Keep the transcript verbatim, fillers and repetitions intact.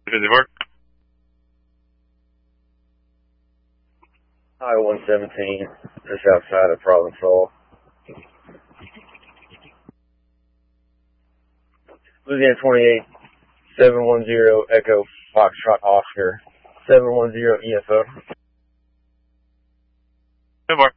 fifty-four. Hi, one seventeen, just outside of Providence Hall. Louisiana twenty-eight, seven one zero Echo Foxtrot Oscar, seven one zero E F O. ten four.